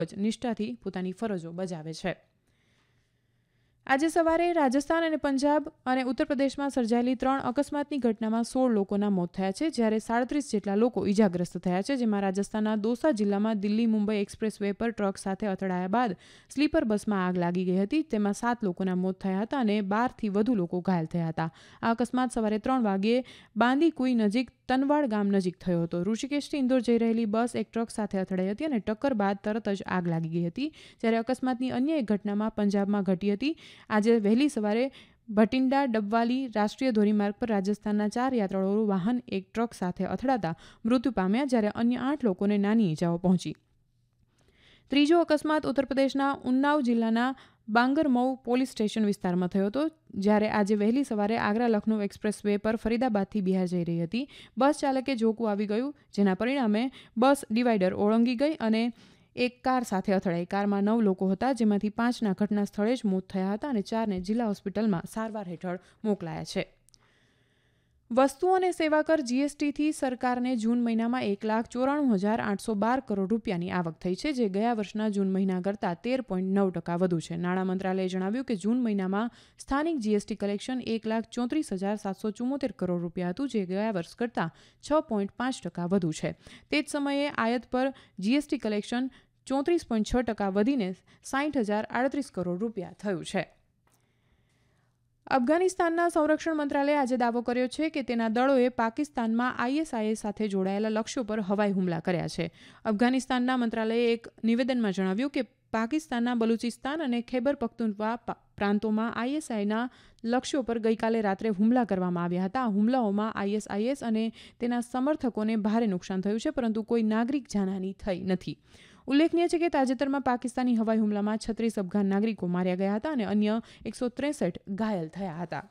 નિષ્ઠાથી પોતાની ફરજો બજાવે છે. આજે સવારે રાજસ્થાન અને પંજાબ અને ઉત્તર પ્રદેશમાં સર્જાયેલી 3 અકસ્માતની ઘટનામાં 16 લોકોના મોત થયા છે, જ્યારે 37 જેટલા લોકો ઇજાગ્રસ્ત થયા છે. જેમાં રાજસ્થાનના દોસા જિલ્લામાં દિલ્હી મુંબઈ એક્સપ્રેસ વે પર ટ્રક સાથે અથડાયા બાદ સ્લીપર બસમાં આગ લાગી ગઈ હતી. તેમાં 7 લોકોના મોત થયા હતા અને 12થી વધુ લોકો ઘાયલ થયા હતા. આ અકસ્માત સવારે 3 વાગ્યે બાંદીકુઈ નજીક તનવાડ ગામ નજીક થયો હતો. ઋષિકેશથી ઇન્દોર જઈ રહેલી બસ એક ટ્રક સાથે અથડાઈ હતી અને ટક્કર બાદ તરત જ આગ લાગી ગઈ હતી. જ્યારે અકસ્માતની અન્ય એક ઘટનામાં પંજાબમાં ઘટી હતી. આજે વહેલી સવારે ભટિંડા ડબવાલી રાષ્ટ્રીય ધોરીમાર્ગ પર રાજસ્થાનના 4 યાત્રાળુ વાહન એક ટ્રક સાથે અથડાતા મૃત્યુ પામ્યા, જ્યારે અન્ય 8 લોકોને નાની ઇજાઓ પહોંચી. ત્રીજો અકસ્માત ઉત્તર પ્રદેશના ઉન્નાવ જિલ્લાના બાંગરમઉ પોલીસ સ્ટેશન વિસ્તારમાં થયો હતો, જ્યારે આજે વહેલી સવારે આગ્રા લખનૌ એક્સપ્રેસ વે પર ફરીદાબાદથી બિહાર જઈ રહી હતી. બસ ચાલકે ઝોકું આવી ગયું, જેના પરિણામે બસ ડિવાઈડર ઓળંગી ગઈ અને એક કાર સાથે અથડાઈ. કારમાં 9 લોકો હતા, જેમાંથી 5ના ઘટના સ્થળે જ મોત થયા હતા અને 4ને જિલ્લા હોસ્પિટલમાં સારવાર હેઠળ મોકલાયા છે. વસ્તુ અને સેવા કર જીએસટીથી સરકારને જૂન મહિનામાં 1,94,812 કરોડ રૂપિયાની આવક થઈ છે, જે ગયા વર્ષના જૂન મહિના કરતાં 13.9% વધુ છે. નાણાં મંત્રાલયે જણાવ્યું કે જૂન મહિનામાં સ્થાનિક જીએસટી કલેક્શન 1,34,774 કરોડ રૂપિયા હતું, જે ગયા વર્ષ કરતાં 6.5% વધુ છે. તે જ સમયે આયાત પર જીએસટી કલેક્શન 34.6% વધીને 60,038 કરોડ રૂપિયા થયું છે. અફઘાનિસ્તાનના સંરક્ષણ મંત્રાલયે આજે દાવો કર્યો છે કે તેના દળોએ પાકિસ્તાનમાં આઈએસઆઈએસ સાથે જોડાયેલા લક્ષ્યો પર હવાઈ હુમલા કર્યા છે. અફઘાનિસ્તાનના મંત્રાલયે એક નિવેદનમાં જણાવ્યું કે પાકિસ્તાનના બલુચિસ્તાન અને ખૈબર પખ્તુનખ્વા પ્રાંતોમાં આઈએસઆઈના લક્ષ્યો પર ગઈકાલે રાત્રે હુમલા કરવામાં આવ્યા હતા. આ હુમલાઓમાં આઈએસઆઈએસ અને તેના સમર્થકોને ભારે નુકસાન થયું છે, પરંતુ કોઈ નાગરિક જાનહાનિ થઈ નથી. ઉલ્લેખનીય છે કે તાજેતરમાં પાકિસ્તાની હવાઈ હુમલામાં 36 અફઘાન નાગરિકો માર્યા ગયા હતા અને અન્ય 163 ઘાયલ થયા હતા.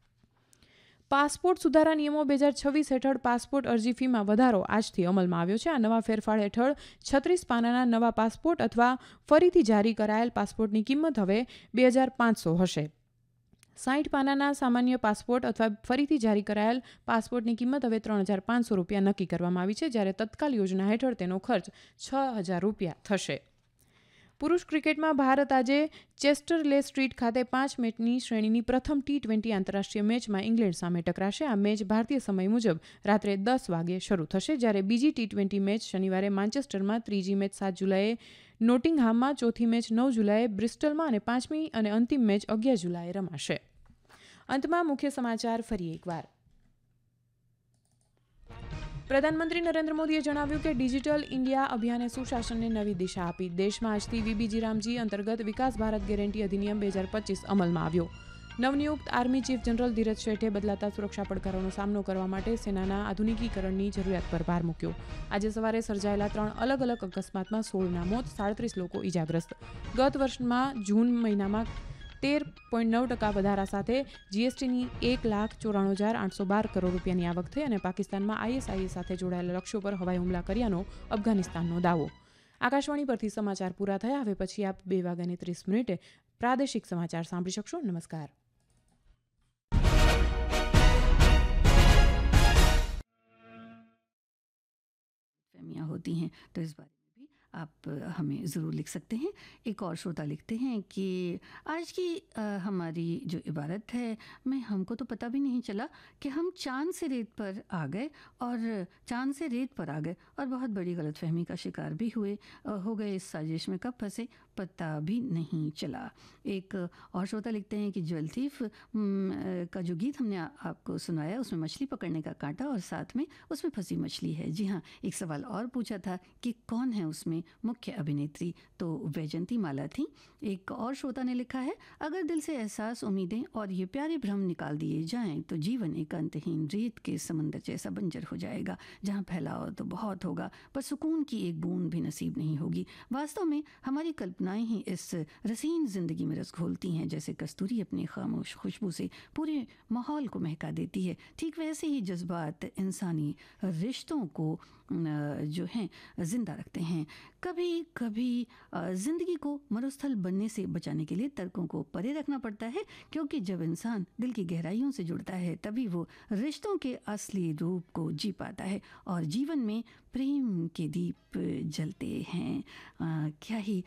પાસપોર્ટ સુધારા નિયમો 2026 હેઠળ પાસપોર્ટ અરજી ફીમાં વધારો આજથી અમલમાં આવ્યો છે. આ નવા ફેરફાર હેઠળ 36 પાનાના નવા પાસપોર્ટ અથવા ફરીથી જારી કરાયેલ પાસપોર્ટની કિંમત હવે 2,500 હશે. 60 પાનાના સામાન્ય પાસપોર્ટ અથવા ફરીથી જારી કરાયેલ પાસપોર્ટની કિંમત હવે 3,500 રૂપિયા નક્કી કરવામાં આવી છે, જ્યારે તત્કાલ યોજના હેઠળ તેનો ખર્ચ 6,000 રૂપિયા થશે. પુરુષ ક્રિકેટમાં ભારત આજે ચેસ્ટરલે સ્ટ્રીટ ખાતે 5 મેચની શ્રેણીની પ્રથમ T20 આંતરરાષ્ટ્રીય મેચમાં ઇંગ્લેન્ડ સામે ટકરાશે. આ મેચ ભારતીય સમય મુજબ રાત્રે 10 વાગ્યે શરૂ થશે, જ્યારે બીજી T20 મેચ શનિવારે માન્ચેસ્ટરમાં, ત્રીજી મેચ 7 જુલાઈએ નોટિંગહામમાં, ચોથી મેચ 9 જુલાઈએ બ્રિસ્ટલમાં અને પાંચમી અને અંતિમ મેચ 11 જુલાઈએ રમાશે. અંતમાં મુખ્ય સમાચાર ફરી એકવાર. પ્રધાનમંત્રી નરેન્દ્ર મોદીએ જણાવ્યું કે ડિજિટલ ઇન્ડિયા અભિયાને સુશાસનને નવી દિશા આપી. દેશમાં આજથી વીબીજી રામજી અંતર્ગત વિકાસ ભારત ગેરંટી અધિનિયમ 2025 અમલમાં આવ્યો. નવનિયુક્ત આર્મી ચીફ જનરલ ધીરજ શેઠે બદલાતા સુરક્ષા પડકારોનો સામનો કરવા માટે સેનાના આધુનિકીકરણની જરૂરિયાત પર ભાર મૂક્યો. આજે સવારે સર્જાયેલા 3 અલગ અલગ અકસ્માતમાં 16ના મોત, 37 લોકો ઇજાગ્રસ્ત. ગત વર્ષમાં જૂન મહિનામાં 13.9% વધારા સાથે જીએસટીની 1,94,812 કરોડ રૂપિયાની આવક થઈ અને પાકિસ્તાનમાં આઈએસઆઈએસ સાથે જોડાયેલા લક્ષ્યો પર હવાઈ હુમલા કર્યાનો અફઘાનિસ્તાનનો દાવો. આકાશવાણી પરથી સમાચાર પૂરા થયા. હવે પછી આપ 2:30 પ્રાદેશિક સમાચાર સાંભળી શકશો. નમસ્કાર. होती हैं तो इस बारे में भी आप हमें ज़रूर लिख सकते हैं. एक और श्रोता लिखते हैं कि आज की हमारी जो इबारत है मैं हमको तो पता भी नहीं चला कि हम चांद से रेत पर आ गए और चांद से रेत पर आ गए और बहुत बड़ी गलतफहमी का शिकार भी हो गए. इस साजिश में कब फंसे पता भी नहीं चला. एक और श्रोता लिखते हैं कि ज्वेल थीफ का जो गीत हमने आपको सुनाया उसमें मछली पकड़ने का कांटा और साथ में उसमें फंसी मछली है. जी हाँ, एक सवाल और पूछा था कि कौन है उसमें मुख्य अभिनेत्री, तो वैजंती माला थी. एक और श्रोता ने लिखा है, अगर दिल से एहसास, उम्मीदें और ये प्यारे भ्रम निकाल दिए जाएं तो जीवन एक अंतहीन रेत के समंदर जैसा बंजर हो जाएगा, जहाँ फैलाव तो बहुत होगा पर सुकून की एक बूंद भी नसीब नहीं होगी. वास्तव में हमारी कल्पनाएं ही इस रसीन जिंदगी में रस घोलती हैं. जैसे कस्तूरी अपनी खामोश खुशबू से पूरे माहौल को महका देती है, ठीक वैसे ही जज्बात इंसानी रिश्तों को जो हैं जिंदा रखते हैं. कभी कभी ज़िंदगी को मरुस्थल बनने से बचाने के लिए तर्कों को परे रखना पड़ता है, क्योंकि जब इंसान दिल की गहराइयों से जुड़ता है तभी वो रिश्तों के असली रूप को जी पाता है और जीवन में प्रेम के दीप जलते हैं. क्या ही